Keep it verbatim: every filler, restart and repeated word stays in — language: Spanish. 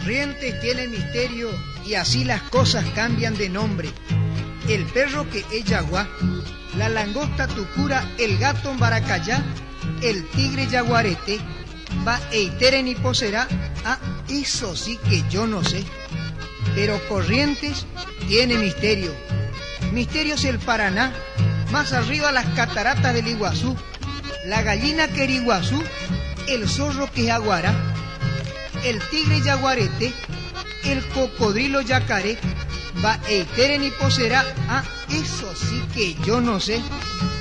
Corrientes tiene misterio y así las cosas cambian de nombre. El perro que es yaguá, la langosta tucura, el gato baracayá, el tigre yaguarete, va eitere ni poserá. Ah, eso sí que yo no sé. Pero Corrientes tiene misterio. Misterio es el Paraná, más arriba las cataratas del Iguazú, la gallina que era Iguazú, el zorro que es Aguará, el tigre yaguarete, el cocodrilo yacaré, va eitere ni poserá. Ah, eso sí que yo no sé.